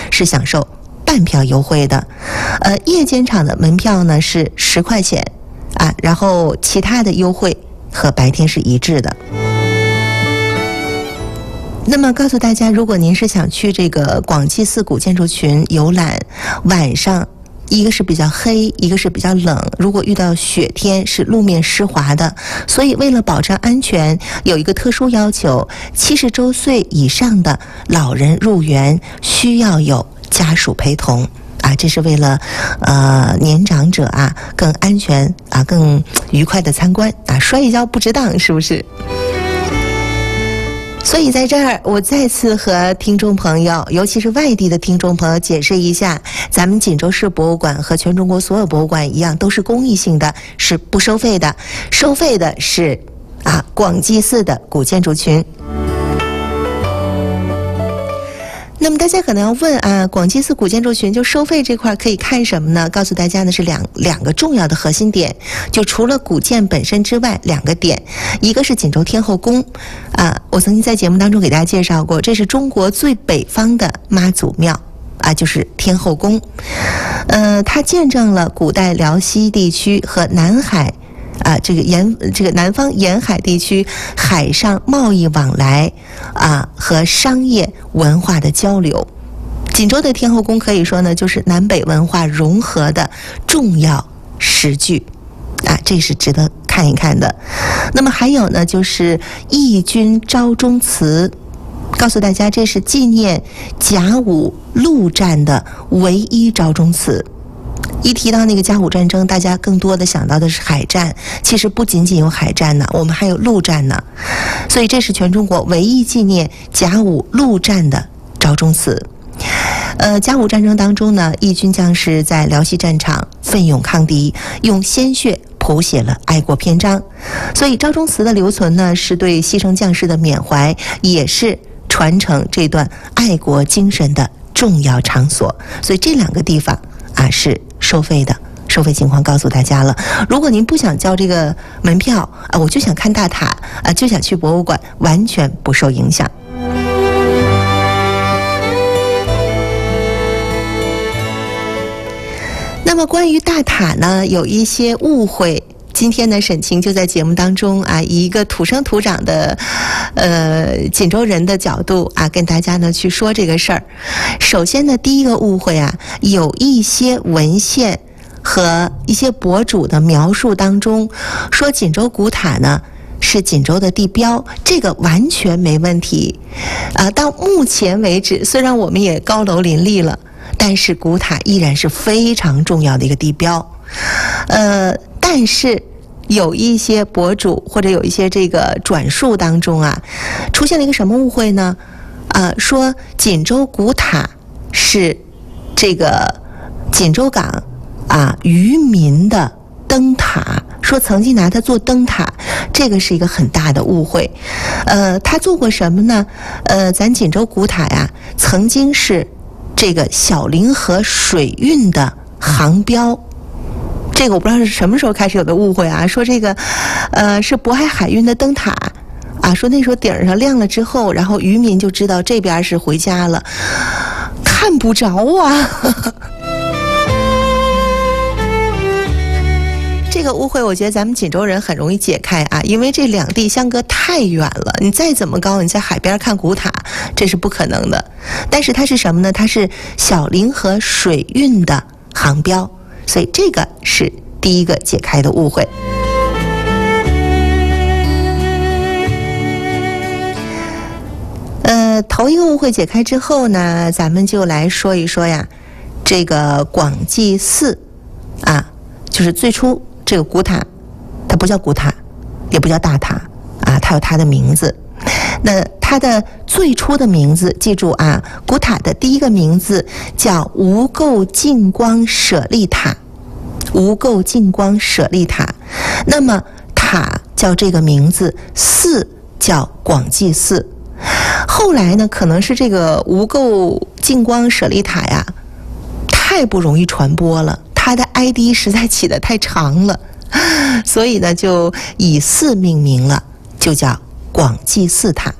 是享受半票优惠的。夜间场的门票呢是10块钱啊，然后其他的优惠和白天是一致的。那么告诉大家，如果您是想去这个广济寺古建筑群游览，晚上一个是比较黑，一个是比较冷，如果遇到雪天是路面湿滑的，所以为了保障安全，有一个特殊要求，70周岁以上的老人入园需要有家属陪同啊，这是为了年长者啊更安全啊更愉快的参观啊，摔一跤不值当，是不是？所以在这儿，我再次和听众朋友，尤其是外地的听众朋友解释一下，咱们锦州市博物馆和全中国所有博物馆一样，都是公益性的，是不收费的。收费的是广济寺的古建筑群。那么大家可能要问广济寺古建筑群就收费这块可以看什么呢？告诉大家呢是两个重要的核心点，就除了古建本身之外，2个点，一个是锦州天后宫我曾经在节目当中给大家介绍过，这是中国最北方的妈祖庙就是天后宫，它见证了古代辽西地区和南海这个南方沿海地区海上贸易往来和商业文化的交流。锦州的天后宫可以说呢，就是南北文化融合的重要实据这是值得看一看的。那么还有呢，就是义军昭忠祠，告诉大家这是纪念甲午陆战的唯一昭忠祠。一提到那个甲午战争，大家更多的想到的是海战，其实不仅仅有海战呢，我们还有陆战呢。所以这是全中国唯一纪念甲午陆战的昭忠祠。甲午战争当中呢，义军将士在辽西战场奋勇抗敌，用鲜血谱写了爱国篇章。所以昭忠祠的留存呢，是对牺牲将士的缅怀，也是传承这段爱国精神的重要场所。所以这2个地方是收费的，收费情况告诉大家了。如果您不想交这个门票我就想看大塔就想去博物馆，完全不受影响。那么关于大塔呢，有一些误会。今天呢，沈晴就在节目当中以一个土生土长的锦州人的角度跟大家呢去说这个事儿。首先呢，第一个误会有一些文献和一些博主的描述当中说锦州古塔呢是锦州的地标，这个完全没问题到目前为止，虽然我们也高楼林立了，但是古塔依然是非常重要的一个地标。但是有一些博主或者有一些这个转述当中出现了一个什么误会呢？说锦州古塔是这个锦州港渔民的灯塔，说曾经拿它做灯塔，这个是一个很大的误会。他做过什么呢？咱锦州古塔曾经是这个小凌河水运的航标。这个我不知道是什么时候开始有的误会说这个是渤海海运的灯塔说那时候顶上亮了之后，然后渔民就知道这边是回家了，看不着这个误会我觉得咱们锦州人很容易解开因为这2地相隔太远了，你再怎么高，你在海边看古塔这是不可能的。但是它是什么呢？它是小凌河水运的航标，所以这个是第一个解开的误会。头一个误会解开之后呢，咱们就来说一说这个广济寺就是最初这个古塔，它不叫古塔，也不叫大塔它有它的名字。那它的最初的名字，记住古塔的第一个名字叫无垢净光舍利塔，无垢净光舍利塔。那么塔叫这个名字，寺叫广济寺。后来呢，可能是这个无垢净光舍利塔太不容易传播了，它的 ID 实在起得太长了，所以呢就以寺命名了，就叫广济寺塔。